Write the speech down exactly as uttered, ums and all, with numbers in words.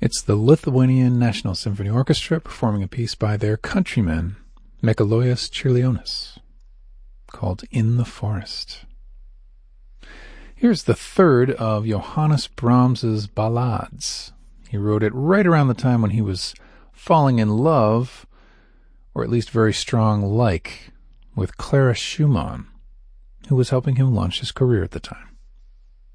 It's the Lithuanian National Symphony Orchestra performing a piece by their countryman, Mikalojus Čiurlionis, called In the Forest. Here's the third of Johannes Brahms's ballades. He wrote it right around the time when he was falling in love, or at least very strong like, with Clara Schumann, who was helping him launch his career at the time.